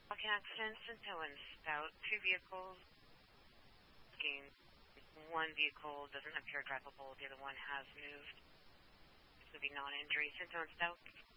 Walking accident, Cinto and Stout. Two vehicles. One vehicle doesn't appear drivable. The other one has moved. This would be non-injury. Cinto and Stout.